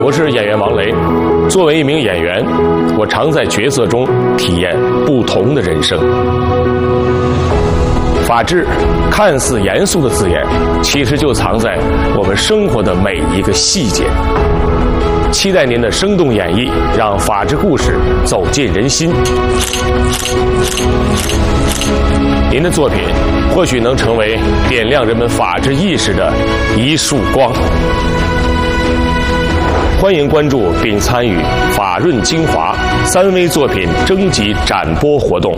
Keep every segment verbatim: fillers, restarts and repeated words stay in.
我是演员王雷，作为一名演员，我常在角色中体验不同的人生。法治看似严肃的字眼，其实就藏在我们生活的每一个细节。期待您的生动演绎，让法治故事走进人心。您的作品或许能成为点亮人们法治意识的一束光。欢迎关注并参与法润精华三微作品征集展播活动。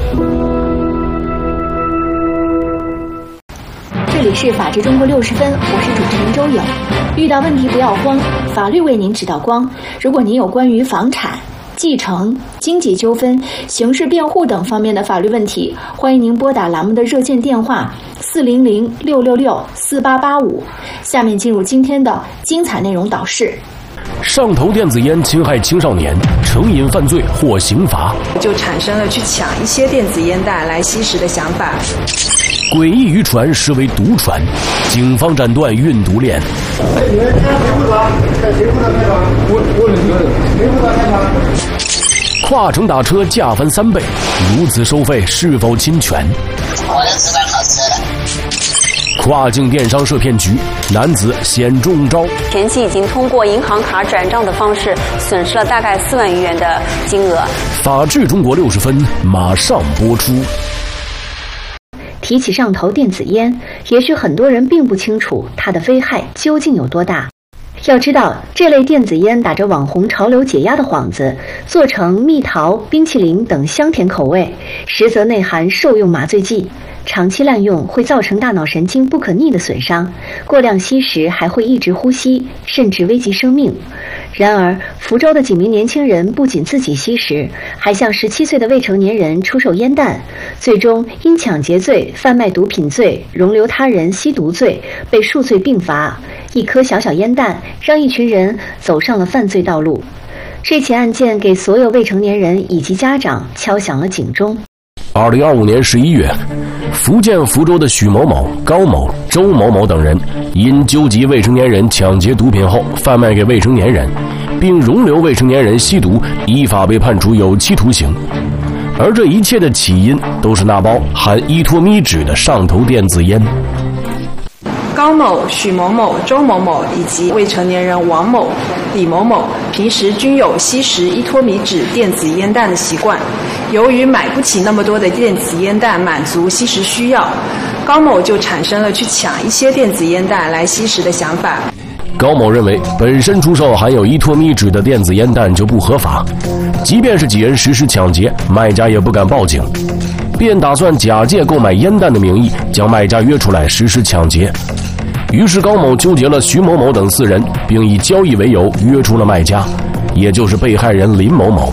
这里是法治中国六十分，我是主持人周颖。遇到问题不要慌，法律为您指导光。如果您有关于房产、继承、经济纠纷、刑事辩护等方面的法律问题，欢迎您拨打栏目的热线电话四零零六六六四八八五。下面进入今天的精彩内容导视。 上头电子烟侵害青少年，成瘾犯罪或刑罚， 就产生了去抢一些电子烟弹来吸食的想法。 诡异渔船实为毒船，警方斩断运毒链。跨城打车价翻三倍，如此收费是否侵权？跨境电商涉骗局，男子险中招。 前期已经通过银行卡转账的方式，损失了大概四万余元的金额。 法治中国六十分马上播出。 提起上头电子烟，也许很多人并不清楚它的危害究竟有多大。要知道，这类电子烟打着网红潮流解压的幌子，做成蜜桃、冰淇淋等香甜口味，实则内含受用麻醉剂。长期滥用会造成大脑神经不可逆的损伤，过量吸食还会抑制呼吸，甚至危及生命。然而，福州的几名年轻人不仅自己吸食，还向十七岁的未成年人出售烟弹，最终因抢劫罪、贩卖毒品罪、容留他人吸毒罪被数罪并罚。一颗小小烟弹让一群人走上了犯罪道路。这起案件给所有未成年人以及家长敲响了警钟。 二零二五年十一月，福建福州的许某某、高某、周某某等人因纠集未成年人抢劫毒品后贩卖给未成年人，并容留未成年人吸毒，依法被判处有期徒刑。而这一切的起因都是那包含依托咪酯的上头电子烟。 高某、许某某、周某某以及未成年人王某、李某某平时均有吸食依托咪酯电子烟弹的习惯。由于买不起那么多的电子烟弹满足吸食需要，高某就产生了去抢一些电子烟弹来吸食的想法。 高某认为本身出售含有依托咪酯的电子烟弹就不合法，即便是几人实施抢劫，卖家也不敢报警，便打算假借购买烟弹的名义将卖家约出来实施抢劫。于是高某纠结了徐某某等四人，并以交易为由约出了卖家，也就是被害人林某某。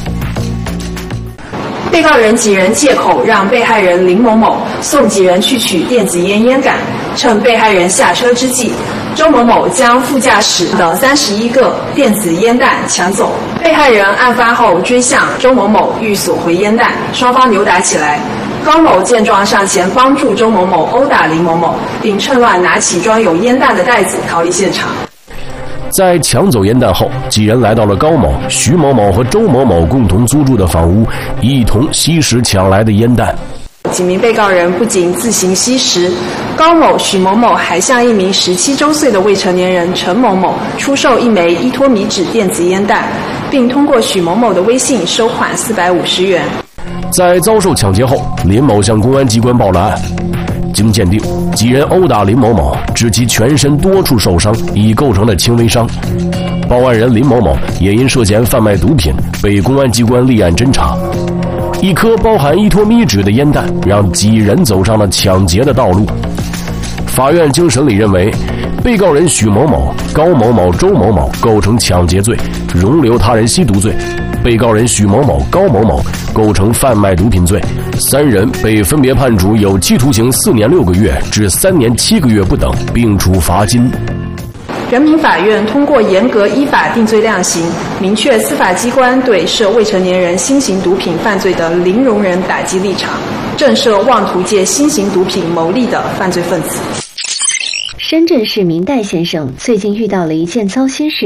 被告人几人借口让被害人林某某送几人去取电子烟烟杆，趁被害人下车之际，周某某将副驾驶的三十一个电子烟弹抢走。被害人案发后追向周某某欲索回烟弹，双方扭打起来。高某见状上前帮助周某某殴打林某某，并趁乱拿起装有烟弹的袋子逃离现场。 在抢走烟弹后，几人来到了高某、徐某某和周某某共同租住的房屋，一同吸食抢来的烟弹。 几名被告人不仅自行吸食，高某、许某某还向一名十七周岁的未成年人陈某某出售一枚依托咪酯电子烟弹，并通过许某某的微信收款四百五十元。 在遭受抢劫后，林某向公安机关报了案。经鉴定，几人殴打林某某，致其全身多处受伤，已构成了轻微伤。报案人林某某也因涉嫌贩卖毒品，被公安机关立案侦查。一颗包含依托咪酯的烟弹，让几人走上了抢劫的道路。法院经审理认为，被告人许某某、高某某、周某某构成抢劫罪、容留他人吸毒罪；被告人许某某、高某某构成贩卖毒品罪。三人被分别判处有期徒刑四年六个月至三年七个月不等，并处罚金。 人民法院通过严格依法定罪量刑，明确司法机关对涉未成年人新型毒品犯罪的零容忍打击立场，震慑妄图借新型毒品牟利的犯罪分子。 深圳市明代先生最近遇到了一件糟心事。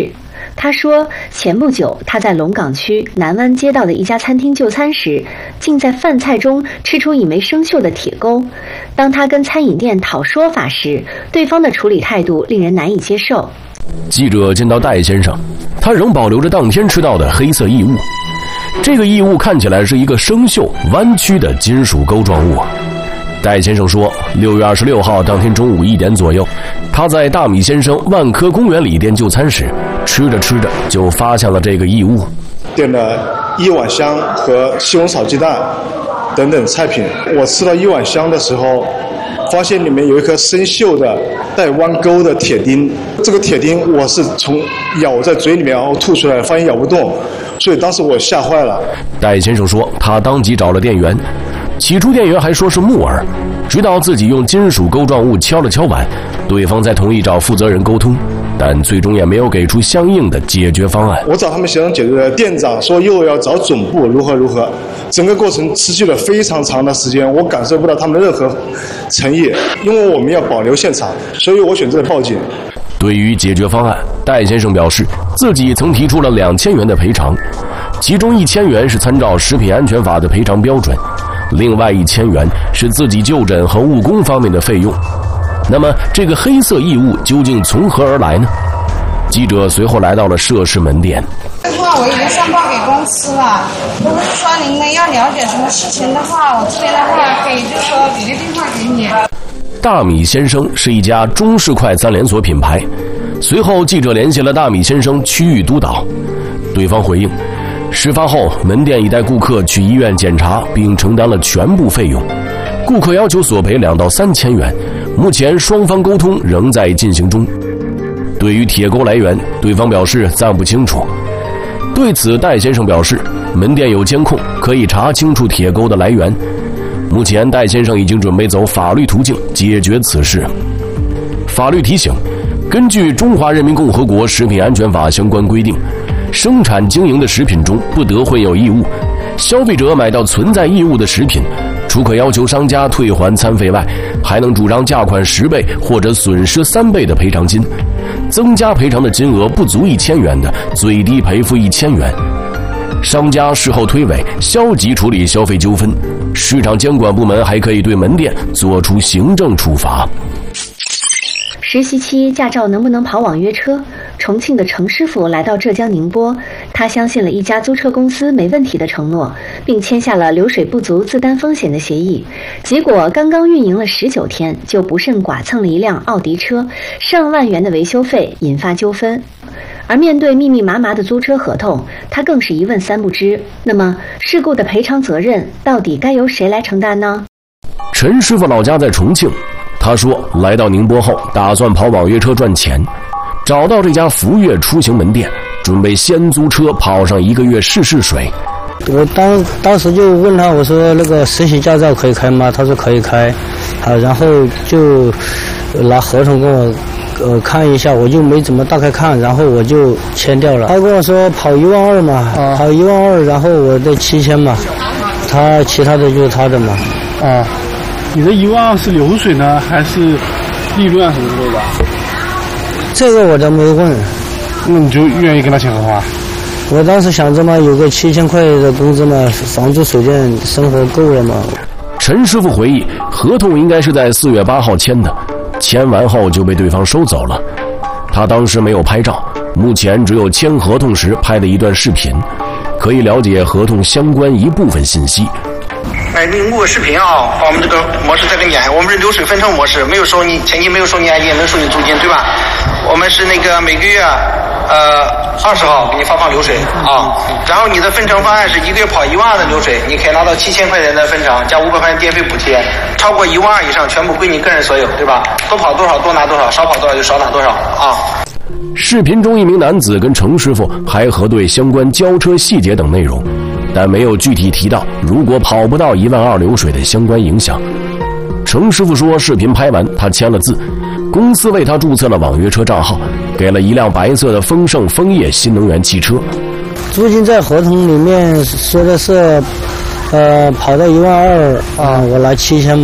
他说，前不久他在龙岗区南湾街道的一家餐厅就餐时，竟在饭菜中吃出一枚生锈的铁钩。当他跟餐饮店讨说法时，对方的处理态度令人难以接受。 记者见到戴先生，他仍保留着当天吃到的黑色异物。这个异物看起来是一个生锈、弯曲的金属钩状物。戴先生说，六月二十六号当天中午一点左右，他在大米先生万科公园里店就餐时，吃着吃着就发现了这个异物。 点了一碗香和西红柿炒鸡蛋等等菜品。我吃到一碗香的时候，发现里面有一颗生锈的带弯钩的铁钉。这个铁钉我是从咬在嘴里面然后吐出来，发现咬不动，所以当时我吓坏了。 戴先生说，他当即找了店员，起初店员还说是木耳，直到自己用金属钩状物敲了敲碗，对方才同意找负责人沟通，但最终也没有给出相应的解决方案。 我找他们协商解决，店长说又要找总部如何如何，整个过程持续了非常长的时间，我感受不到他们任何诚意，因为我们要保留现场，所以我选择了报警。 对于解决方案，戴先生表示自己曾提出了两千元的赔偿，其中一千元是参照食品安全法的赔偿标准，另外一千元是自己就诊和误工方面的费用。那么这个黑色异物究竟从何而来呢？记者随后来到了涉事门店。 这话我已经上报给公司了，如果是说您们要了解什么事情的话，我这边的话可以就说给个电话给你。 大米先生是一家中式快餐连锁品牌。随后记者联系了大米先生区域督导，对方回应，事发后门店已带顾客去医院检查并承担了全部费用，顾客要求索赔两到三千元，目前双方沟通仍在进行中。对于铁钩来源，对方表示暂不清楚。对此，戴先生表示，门店有监控，可以查清楚铁钩的来源。目前戴先生已经准备走法律途径解决此事。法律提醒，根据《中华人民共和国食品安全法》相关规定，生产经营的食品中不得混有异物。消费者买到存在异物的食品，除可要求商家退还餐费外，还能主张价款十倍或者损失三倍的赔偿金。增加赔偿的金额不足一千元的，最低赔付一千元。商家事后推诿，消极处理消费纠纷，市场监管部门还可以对门店作出行政处罚。 实习期驾照能不能跑网约车？重庆的程师傅来到浙江宁波，他相信了一家租车公司没问题的承诺，并签下了流水不足自担风险的协议。结果刚刚运营了十九天，就不慎剐蹭了一辆奥迪车，上万元的维修费引发纠纷。而面对密密麻麻的租车合同，他更是一问三不知。那么事故的赔偿责任到底该由谁来承担呢？ 陈师傅老家在重庆，他说来到宁波后打算跑网约车赚钱，找到这家福悦出行门店，准备先租车跑上一个月试试水。 我当当时就问他，我说那个实习驾照可以开吗？他说可以开，好，然后就拿合同跟我呃看一下，我就没怎么打开看，然后我就签掉了。他跟我说跑一万二嘛，啊、跑一万二，然后我的七千嘛，他其他的就是他的嘛。 啊，你的一万二是流水呢，还是利润啊什么之类的？ 这个我都没问。 那你就愿意跟他签合同啊？ 我当时想着嘛，有个七千块的工资嘛，房租水电生活够了嘛。 陈师傅回忆，合同应该是在四月八号签的，签完后就被对方收走了。他当时没有拍照，目前只有签合同时拍的一段视频，可以了解合同相关一部分信息。 哎，你录个视频啊，把我们这个模式再跟你讲。我们是流水分成模式，没有收你前期没有收你按揭，能收你租金，对吧？我们是那个每个月呃二十号给你发放流水啊，然后你的分成方案是一个月跑一万二的流水，你可以拿到七千块钱的分成，加五百块钱电费补贴，超过一万二以上全部归你个人所有，对吧？多跑多少多拿多少，少跑多少就少拿多少啊。 视频中一名男子跟程师傅还核对相关交车细节等内容，但没有具体提到如果跑不到一万二流水的相关影响。程师傅说，视频拍完他签了字，公司为他注册了网约车账号，给了一辆白色的丰盛枫叶新能源汽车。 租金在合同里面说的是呃跑到一万二啊，我拿七千嘛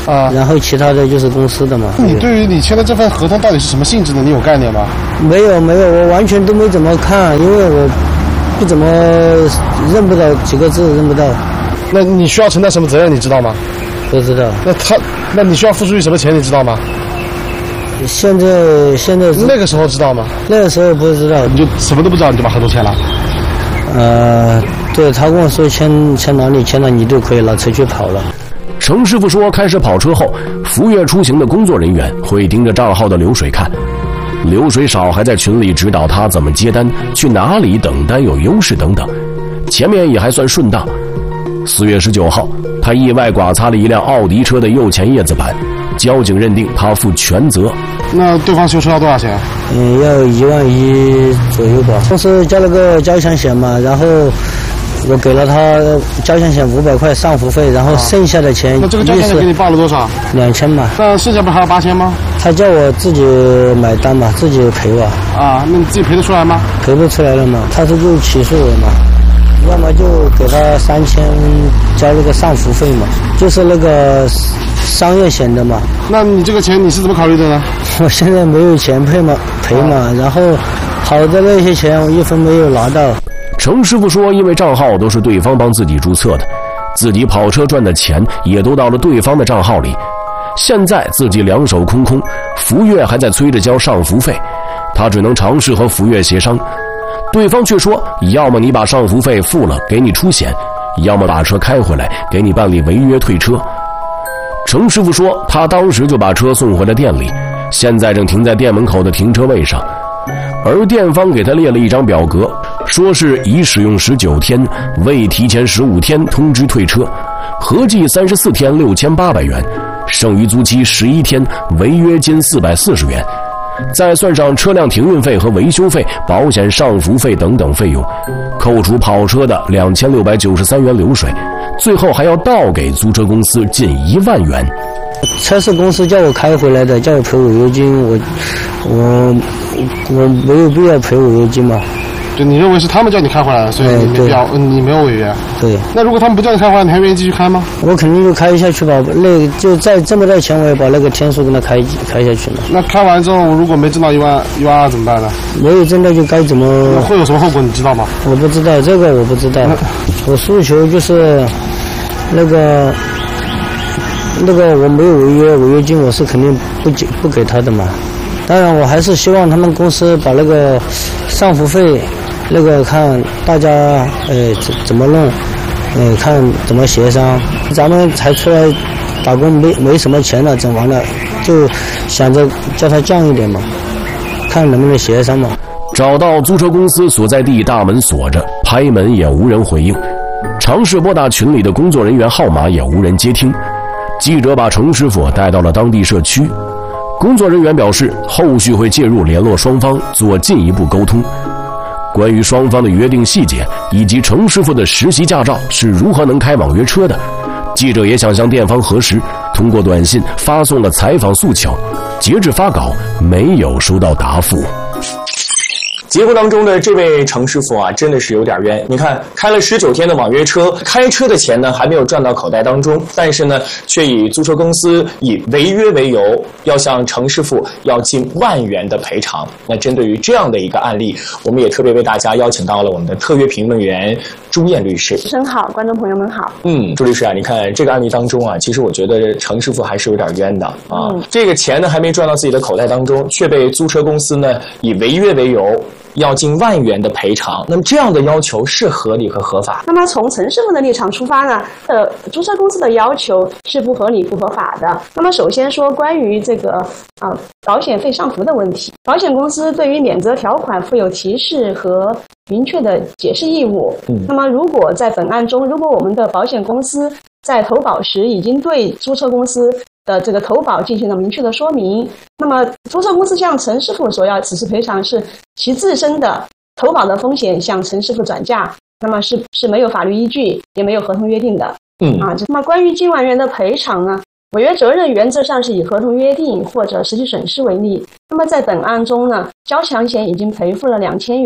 啊，然后其他的就是公司的嘛。 你对于你签的这份合同到底是什么性质的，你有概念吗？ 没有没有，我完全都没怎么看，因为我不怎么认不到几个字，认不到。 那你需要承担什么责任，你知道吗？ 不知道。 那他，那你需要付出去什么钱，你知道吗？ 现在现在那个时候知道吗？ 那个时候不知道， 你就什么都不知道，你就把合同签了。 呃，对，他跟我说签签哪里签了，你就可以拿车去跑了。 程师傅说，开始跑车后，福悦出行的工作人员会盯着账号的流水看，流水少还在群里指导他怎么接单、去哪里等单有优势等等，前面也还算顺当。四月十九号，他意外剐擦了一辆奥迪车的右前叶子板，交警认定他负全责。 那对方修车要多少钱？ 嗯，要一万一左右吧。公司交了个交强险嘛，然后我给了他交强险五百块上服费，然后剩下的钱、啊、 那这个交强险给你报了多少？ 两千嘛。 那剩下不还有八千吗？ 他叫我自己买单嘛，自己赔吧。 啊，那你自己赔得出来吗？ 赔不出来了嘛，他是就起诉我嘛。要么就给他三千交那个上服费嘛，就是那个商业险的嘛。 那你这个钱你是怎么考虑的呢？ 我现在没有钱赔嘛，赔嘛，啊、然后好的那些钱我一分没有拿到。 程师傅说，因为账号都是对方帮自己注册的，自己跑车赚的钱也都到了对方的账号里，现在自己两手空空，福悦还在催着交上服费，他只能尝试和福悦协商。对方却说，要么你把上服费付了给你出险，要么把车开回来给你办理违约退车。程师傅说，他当时就把车送回了店里，现在正停在店门口的停车位上，而店方给他列了一张表格，说是已使用十九天，未提前十五天通知退车，合计三十四天六千八百元，剩余租期十一天，违约金四百四十元。再算上车辆停运费和维修费、保险上服费等等费用，扣除跑车的两千六百九十三元流水，最后还要倒给租车公司近一万元。 车是公司叫我开回来的，叫我赔违约金，我我我没有必要赔违约金嘛。 就你认为是他们叫你开回来的，所以你没必要，嗯，你没有违约。 对。 那如果他们不叫你开回来，你还愿意继续开吗？ 我肯定就开下去吧，那就再挣不到钱，我也把那个天数跟他开开下去嘛。 那开完之后，如果没挣到一万一万二怎么办呢？ 没有挣到就该怎么？ 会有什么后果你知道吗？ 我不知道，这个我不知道。我诉求就是那个那个我没有违约，违约金我是肯定不给不给他的嘛。当然，我还是希望他们公司把那个上服费。那个看大家呃怎怎么弄，呃看怎么协商。咱们才出来打工，没没什么钱了，整完了就想着叫他降一点嘛，看能不能协商嘛。 找到租车公司所在地，大门锁着，拍门也无人回应，尝试拨打群里的工作人员号码也无人接听。记者把程师傅带到了当地社区，工作人员表示后续会介入联络双方做进一步沟通。关于双方的约定细节以及程师傅的实习驾照是如何能开网约车的，记者也想向店方核实，通过短信发送了采访诉求，截至发稿没有收到答复。 节目当中的这位程师傅啊，真的是有点冤。你看，开了十九天的网约车，开车的钱呢还没有赚到口袋当中，但是呢，却以租车公司以违约为由，要向程师傅要近万元的赔偿。那针对于这样的一个案例，我们也特别为大家邀请到了我们的特约评论员朱燕律师。 主持人好，观众朋友们好。 嗯，朱律师啊，你看这个案例当中啊，其实我觉得程师傅还是有点冤的啊。嗯、这个钱呢还没赚到自己的口袋当中，却被租车公司呢以违约为由。要近万元的赔偿，那么这样的要求是合理和合法？ 那么从程师傅的立场出发呢，呃，租车公司的要求是不合理、不合法的。那么首先说关于这个啊、呃、保险费上浮的问题，保险公司对于免责条款负有提示和明确的解释义务。嗯，那么如果在本案中，如果我们的保险公司在投保时已经对租车公司的这个投保进行了明确的说明，那么租车公司向程师傅所要此次赔偿是其自身的投保的风险向程师傅转嫁，那么是是没有法律依据，也没有合同约定的。嗯啊，那么关于近万元的赔偿呢，违约责任原则上是以合同约定或者实际损失为例。那么在本案中呢，交强险已经赔付了两千元，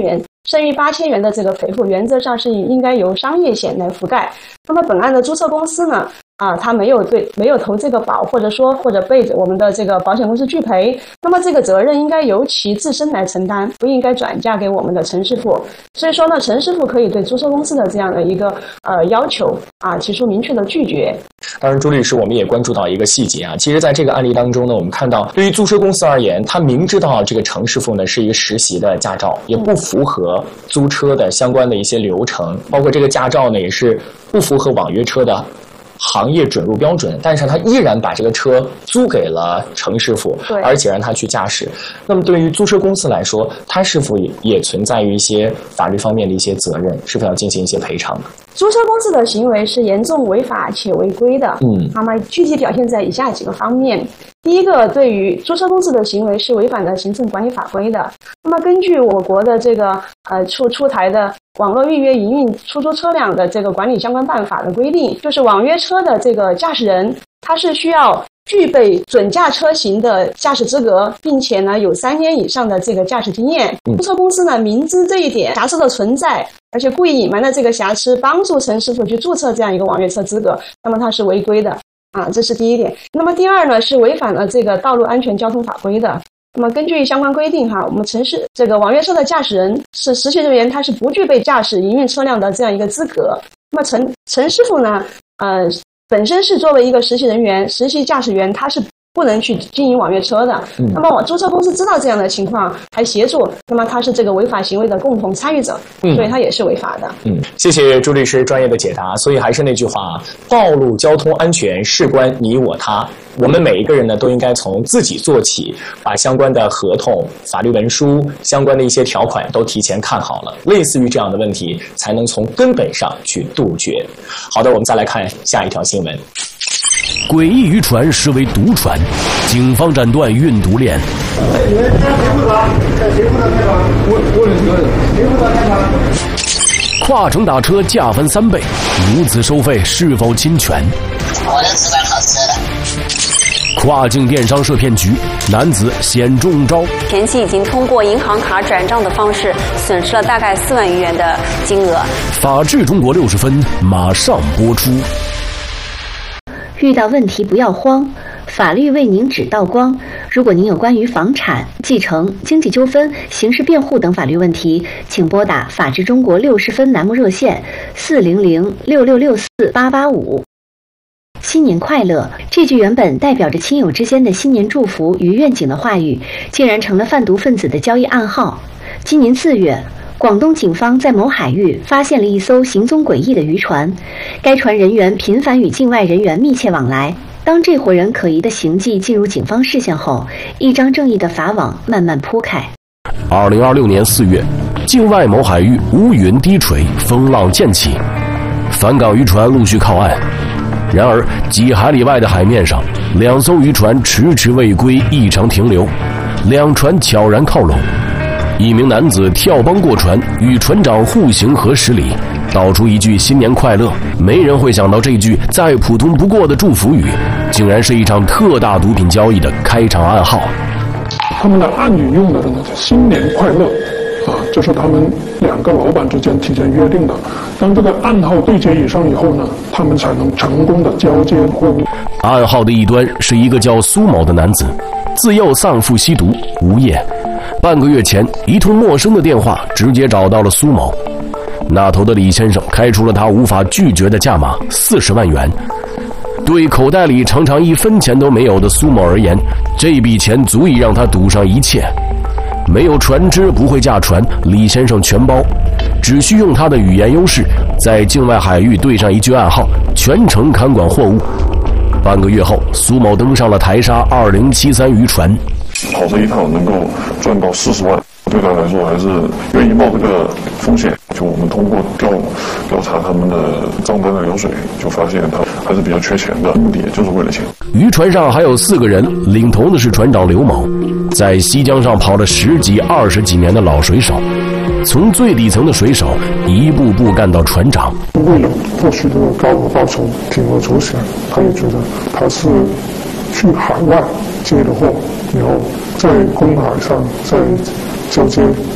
剩余八千元的这个赔付，原则上是应该由商业险来覆盖。那么本案的注册公司呢？啊，他没有对没有投这个保，或者说或者被我们的这个保险公司拒赔，那么这个责任应该由其自身来承担，不应该转嫁给我们的陈师傅。所以说呢，陈师傅可以对注册公司的这样的一个呃要求啊提出明确的拒绝。 当然，朱律师，我们也关注到一个细节啊，其实在这个案例当中呢，我们看到对于租车公司而言，他明知道这个程师傅呢是一个实习的驾照，也不符合租车的相关的一些流程，包括这个驾照呢也是不符合网约车的行业准入标准，但是他依然把这个车租给了程师傅，而且让他去驾驶。那么对于租车公司来说，他是否也也存在于一些法律方面的一些责任，是否要进行一些赔偿呢？ 租车公司的行为是严重违法且违规的，嗯，那么具体表现在以下几个方面。第一个，对于租车公司的行为是违反了行政管理法规的。那么根据我国的这个呃出出台的网络预约营运出租车辆的这个管理相关办法的规定，就是网约车的这个驾驶人，他是需要具备准驾车型的驾驶资格，并且呢有三年以上的这个驾驶经验。租车公司呢明知这一点瑕疵的存在，而且故意隐瞒了这个瑕疵，帮助陈师傅去注册这样一个网约车资格，那么它是违规的啊，这是第一点。那么第二呢，是违反了这个道路安全交通法规的。那么根据相关规定哈，我们城市这个网约车的驾驶人是实习人员，他是不具备驾驶营运车辆的这样一个资格。那么陈陈师傅呢，呃，本身是作为一个实习人员、实习驾驶员，他是不能去经营网约车的。嗯、那么我注册公司知道这样的情况还协助，那么他是这个违法行为的共同参与者，嗯、所以他也是违法的。 嗯，谢谢朱律师专业的解答。所以还是那句话，道路交通安全事关你我他。我们每一个人呢，都应该从自己做起，把相关的合同、法律文书、相关的一些条款都提前看好了。类似于这样的问题，才能从根本上去杜绝。好的，我们再来看下一条新闻。 诡异渔船实为毒船，警方斩断运毒链。跨城打车价翻三倍，如此收费是否侵权？ 我能吃碗好吃的。 跨境电商涉骗局，男子险中招。 前期已经通过银行卡转账的方式，损失了大概四万余元的金额。 法治中国六十分马上播出。 遇到问题不要慌，法律为您指道光。如果您有关于房产、继承、经济纠纷、刑事辩护等法律问题，请拨打法治中国六十分栏目热线四零零六六六四八八五。新年快乐！这句原本代表着亲友之间的新年祝福与愿景的话语，竟然成了贩毒分子的交易暗号。今年四月，广东警方在某海域发现了一艘行踪诡异的渔船，该船人员频繁与境外人员密切往来。当这伙人可疑的行迹进入警方视线后，一张正义的法网慢慢铺开。 二零二六年四月，境外某海域乌云低垂，风浪渐起，返港渔船陆续靠岸。然而，几海里外的海面上，两艘渔船迟迟未归，异常停留，两船悄然靠拢。一名男子跳帮过船，与船长互行合十礼，道出一句新年快乐。没人会想到这句再普通不过的祝福语，竟然是一场特大毒品交易的开场暗号。 他们的暗语用的呢叫新年快乐啊，就是他们两个老板之间提前约定的。当这个暗号对接以上以后呢，他们才能成功的交接货物。 暗号的一端是一个叫苏某的男子，自幼丧父吸毒，无业。半个月前，一通陌生的电话直接找到了苏某。那头的李先生开出了他无法拒绝的价码四十万元。对口袋里常常一分钱都没有的苏某而言，这笔钱足以让他赌上一切。没有船只，不会驾船，李先生全包，只需用他的语言优势，在境外海域对上一句暗号，全程看管货物。半个月后，苏某登上了台沙二零七三渔船。 跑这一趟能够赚到四十万，对他来说还是愿意冒这个风险。就我们通过调调查他们的账单的流水，就发现他还是比较缺钱的，目的也就是为了钱。 渔船上还有四个人，领头的是船长刘某，在西江上跑了十几、二十几年的老水手，从最底层的水手一步步干到船长。 为了获取这个高额报酬，铤而走险，他也觉得他是去海外接的货，然后在公海上再交接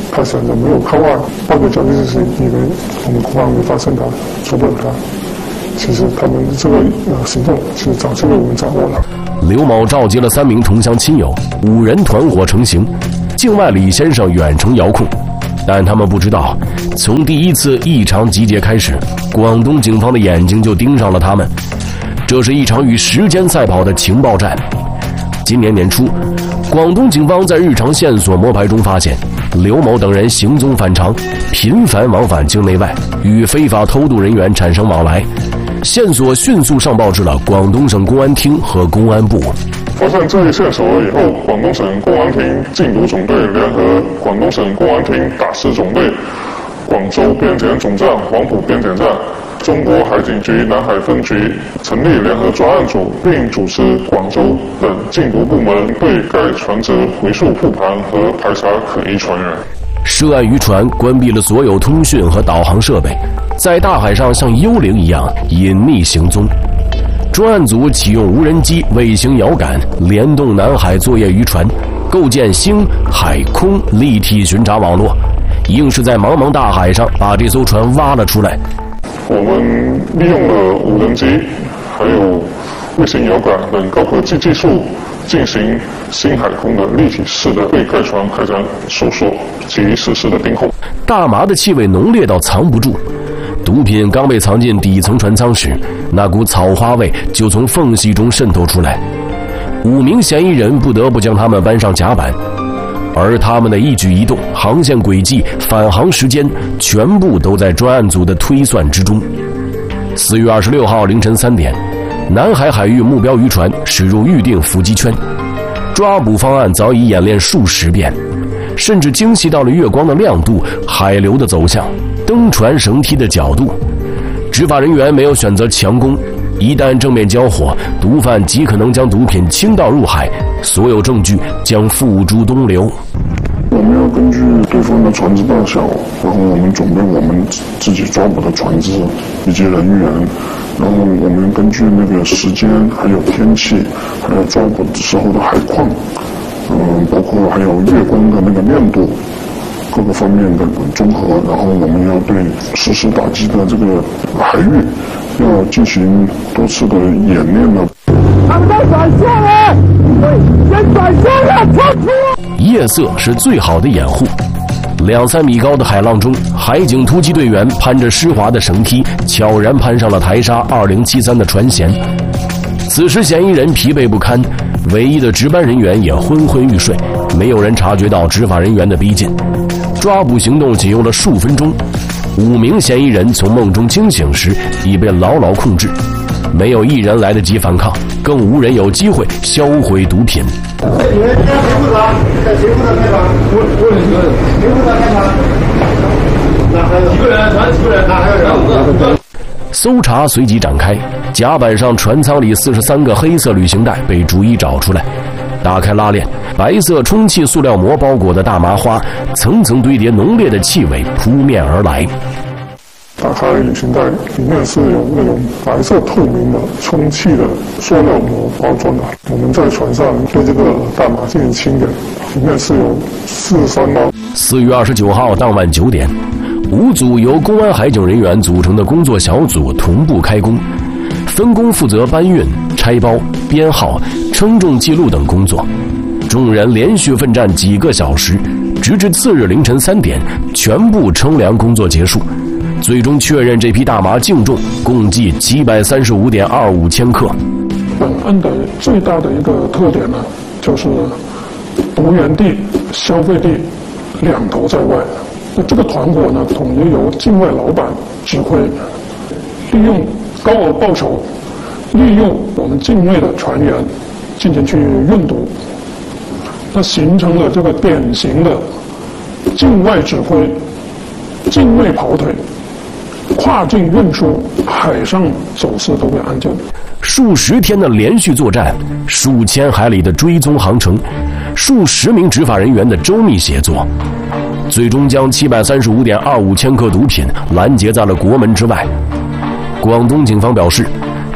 他想着没有靠岸，报给交警时以为我们公安没发现他，捉不了他。其实他们这个呃行动其实早就被我们掌握了。 刘某召集了三名同乡亲友，五人团伙成型，境外李先生远程遥控。但他们不知道，从第一次异常集结开始，广东警方的眼睛就盯上了他们。这是一场与时间赛跑的情报战。今年年初，广东警方在日常线索摸排中发现，刘某等人行踪反常，频繁往返境内外，与非法偷渡人员产生往来。线索迅速上报至了广东省公安厅和公安部。 发现这一线索以后，广东省公安厅禁毒总队联合广东省公安厅打石总队、广州边检总站、黄埔边检站、中国海警局南海分局成立联合专案组，并主持广州等禁毒部门对该船只回溯复盘和排查可疑船员。 涉案渔船关闭了所有通讯和导航设备，在大海上像幽灵一样隐匿行踪。专案组启用无人机、卫星遥感，联动南海作业渔船，构建星、海、空立体巡查网络，硬是在茫茫大海上把这艘船挖了出来。 我们利用了无人机，还有卫星遥感等高科技技术，进行星海空的立体式的对该船开展搜索及实施的盯控。 大麻的气味浓烈到藏不住，毒品刚被藏进底层船舱时，那股草花味就从缝隙中渗透出来。五名嫌疑人不得不将他们搬上甲板，而他们的一举一动、航线轨迹、返航时间，全部都在专案组的推算之中。四月二十六号凌晨三点，南海海域目标渔船驶入预定伏击圈，抓捕方案早已演练数十遍，甚至精细到了月光的亮度、海流的走向、登船绳梯的角度。执法人员没有选择强攻，一旦正面交火，毒贩极可能将毒品倾倒入海，所有证据将付诸东流。 我们要根据对方的船只大小，然后我们准备我们自己抓捕的船只以及人员，然后我们根据那个时间、还有天气、还有抓捕时候的海况，嗯，包括还有月光的那个亮度，各个方面的综合，然后我们要对实施打击的这个海域要进行多次的演练了。 他们在转向了，先转向了，冲出！ 夜色是最好的掩护。两三米高的海浪中，海警突击队员攀着湿滑的绳梯，悄然攀上了台沙二零七三的船舷。此时嫌疑人疲惫不堪，唯一的值班人员也昏昏欲睡，没有人察觉到执法人员的逼近。抓捕行动仅用了数分钟，五名嫌疑人从梦中惊醒时已被牢牢控制，没有一人来得及反抗，更无人有机会销毁毒品。 你们今天谁负责？在谁负责开船？我我几个人？谁负责开船？哪还有几个人？船几个人？哪还有人？五个。 搜查随即展开，甲板上船舱里四十三个黑色旅行袋被逐一找出来，打开拉链，白色充气塑料膜包裹的大麻花，层层堆叠，浓烈的气味扑面而来。 打开旅行袋，里面是有那种白色透明的充气的塑料膜包装的。我们在船上对这个大麻进行清点，里面是有四十三包。 四月二十九号当晚九点，五组由公安海警人员组成的工作小组同步开工，分工负责搬运、拆包、编号、称重记录等工作。众人连续奋战几个小时，直至次日凌晨三点，全部称量工作结束。最终确认这批大麻净重共计七百三十五点二五千克。 本案的最大的一个特点呢，就是毒源地、消费地两头在外。那这个团伙呢，统一由境外老板指挥，利用高额报酬，利用我们境内的船员进行去运毒，那形成了这个典型的境外指挥、境内跑腿、跨境运输、海上走私都被案件。 数十天的连续作战，数千海里的追踪航程，数十名执法人员的周密协作，最终将七百三十五点二五千克毒品拦截在了国门之外。广东警方表示，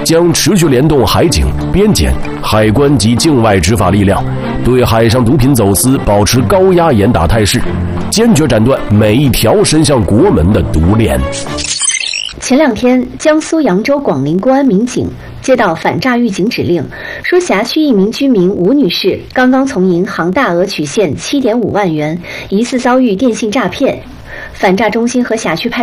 将持续联动海警、边检、海关及境外执法力量，对海上毒品走私保持高压严打态势，坚决斩断每一条伸向国门的毒链。 前两天，江苏扬州广陵公安民警接到反诈预警指令，说辖区一名居民吴女士刚刚从银行大额取现七点五万元，疑似遭遇电信诈骗。反诈中心和辖区派